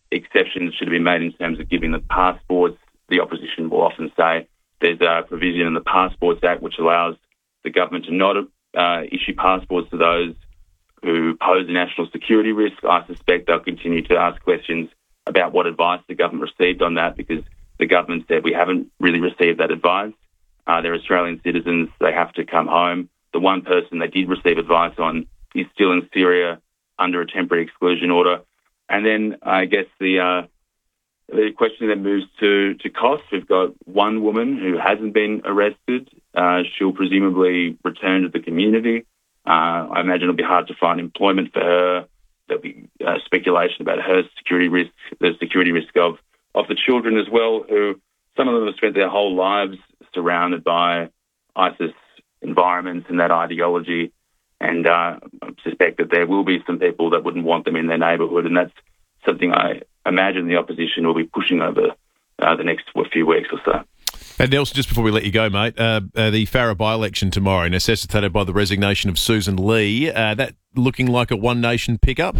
exceptions should have been made in terms of giving the passports. The opposition will often say there's a provision in the Passports Act which allows the government to not issue passports to those who pose a national security risk. I suspect they'll continue to ask questions about what advice the government received on that, because the government said we haven't really received that advice. They're Australian citizens. They have to come home. The one person they did receive advice on is still in Syria under a temporary exclusion order. And then I guess the question then moves to costs. We've got one woman who hasn't been arrested. She'll presumably return to the community. I imagine it'll be hard to find employment for her. There'll be speculation about her security risk, the security risk of the children as well, who some of them have spent their whole lives surrounded by ISIS environments and that ideology. And I suspect that there will be some people that wouldn't want them in their neighbourhood, and that's something I imagine the opposition will be pushing over the next few weeks or so. And Nelson, just before we let you go, mate, the Farrer by-election tomorrow, necessitated by the resignation of Susan Lee, that looking like a One Nation pickup?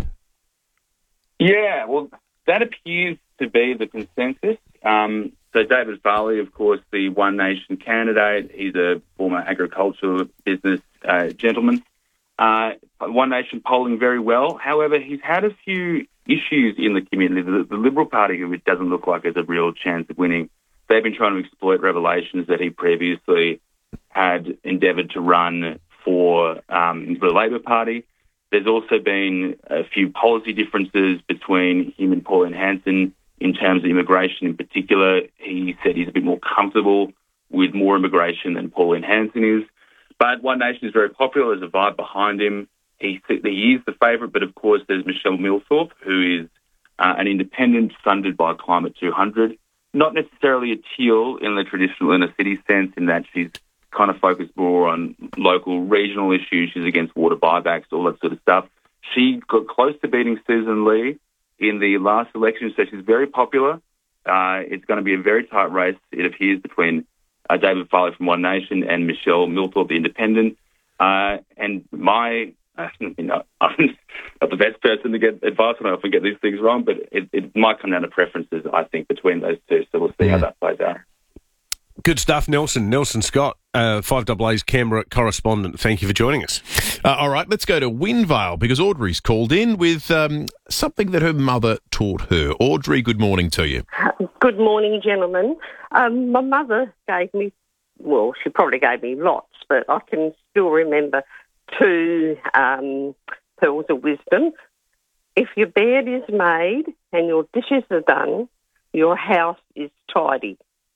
Yeah, well, that appears to be the consensus. So David Farley, of course, the One Nation candidate, he's a former agricultural business gentleman. One Nation polling very well. However, he's had a few issues in the community. The Liberal Party, who it doesn't look like has a real chance of winning, they've been trying to exploit revelations that he previously had endeavoured to run for the Labor Party. There's also been a few policy differences between him and Pauline Hanson in terms of immigration in particular. He said he's a bit more comfortable with more immigration than Pauline Hanson is. But One Nation is very popular. There's a vibe behind him. He is the favourite, but of course there's Michelle Milthorpe, who is an independent funded by Climate 200. Not necessarily a teal in the traditional inner city sense, in that she's kind of focused more on local, regional issues. She's against water buybacks, all that sort of stuff. She got close to beating Susan Lee in the last election, so she's very popular. It's going to be a very tight race, it appears, between David Farley from One Nation and Michelle Milthorpe, the independent. And I'm not the best person to get advice on. I often get these things wrong, but it might come down to preferences, I think, between those two. So we'll see how that plays out. Good stuff, Nelson. Nelson Scott, 5AA's Canberra correspondent. Thank you for joining us. All right, let's go to Windvale, because Audrey's called in with something that her mother taught her. Audrey, good morning to you. Good morning, gentlemen. My mother gave me, well, she probably gave me lots, but I can still remember two pearls of wisdom. If your bed is made and your dishes are done, your house is tidy.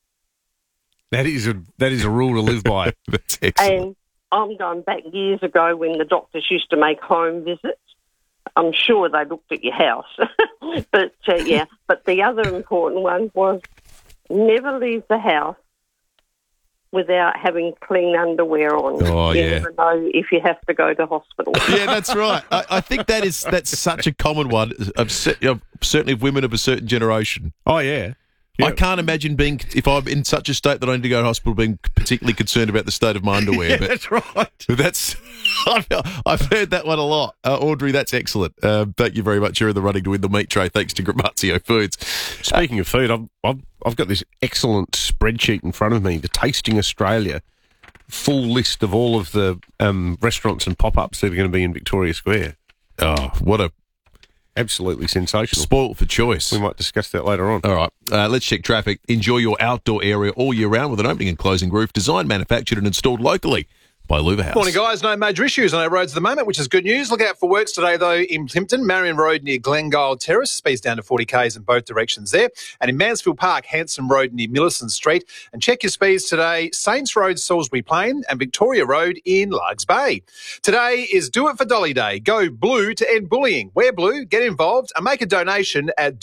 That is a rule to live by. That's excellent. And I'm going back years ago when the doctors used to make home visits. I'm sure they looked at your house. But the other important one was never leave the house without having clean underwear on. Oh, you yeah. never know if you have to go to hospital. Yeah, that's right. I think that's such a common one, certainly of women of a certain generation. Oh, yeah. I can't imagine if I'm in such a state that I need to go to hospital, being particularly concerned about the state of my underwear. Yeah, but that's right. I've heard that one a lot. Audrey, that's excellent. Thank you very much. You're in the running to win the meat tray, thanks to Gramazio Foods. Speaking of food, I've got this excellent spreadsheet in front of me, the Tasting Australia, full list of all of the restaurants and pop-ups that are going to be in Victoria Square. Oh, what a... Absolutely sensational. Spoilt for choice. We might discuss that later on. All right. Let's check traffic. Enjoy your outdoor area all year round with an opening and closing roof designed, manufactured and installed locally by Luva House. Morning, guys. No major issues on our roads at the moment, which is good news. Look out for works today, though, in Plympton, Marion Road near Glengyle Terrace. Speeds down to 40 k's in both directions there. And in Mansfield Park, Hanson Road near Millicent Street. And check your speeds today, Saints Road, Salisbury Plain, and Victoria Road in Largs Bay. Today is Do It for Dolly Day. Go blue to end bullying. Wear blue, get involved, and make a donation at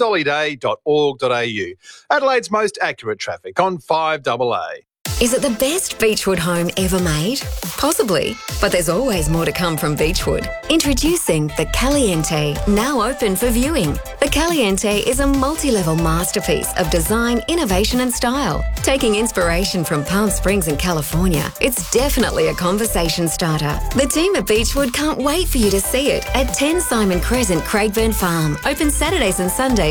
doitfordollyday.org.au. Adelaide's most accurate traffic on 5AA. Is it the best Beechwood home ever made? Possibly, but there's always more to come from Beechwood. Introducing the Caliente, now open for viewing. The Caliente is a multi-level masterpiece of design, innovation and style. Taking inspiration from Palm Springs and California, it's definitely a conversation starter. The team at Beechwood can't wait for you to see it at 10 Simon Crescent, Craigburn Farm. Open Saturdays and Sundays